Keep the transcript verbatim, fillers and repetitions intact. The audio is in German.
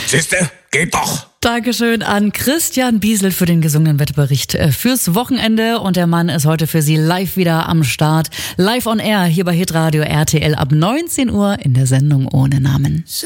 Siehste, geht doch. Dankeschön an Christian Biesel für den gesungenen Wetterbericht äh, fürs Wochenende. Und der Mann ist heute für Sie live wieder am Start. Live on Air hier bei Hitradio R T L ab neunzehn Uhr in der Sendung Ohne Namen.